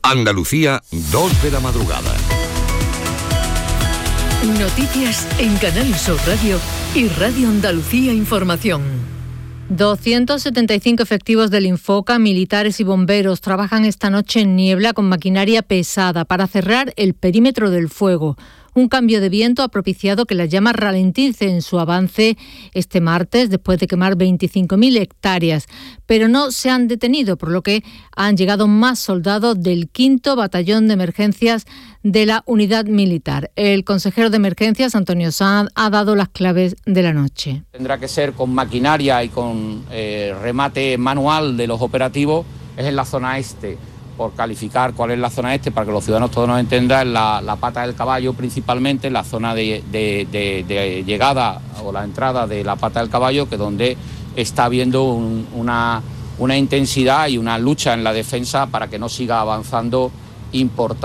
Andalucía, 2 de la madrugada. Noticias en Canal Sur Radio y Radio Andalucía Información. 275 efectivos del Infoca, militares y bomberos trabajan esta noche en niebla con maquinaria pesada para cerrar el perímetro del fuego. Un cambio de viento ha propiciado que las llamas ralenticen su avance este martes después de quemar 25.000 hectáreas, pero no se han detenido, por lo que han llegado más soldados del 5º Batallón de Emergencias de la Unidad Militar. El consejero de Emergencias, Antonio Sanz, ha dado las claves de la noche. Tendrá que ser con maquinaria y con remate manual de los operativos, es en la zona este. Por calificar cuál es la zona este, para que los ciudadanos todos nos entendan, la pata del caballo principalmente, la zona de llegada o la entrada de la pata del caballo, que donde está habiendo una intensidad y una lucha en la defensa para que no siga avanzando importante.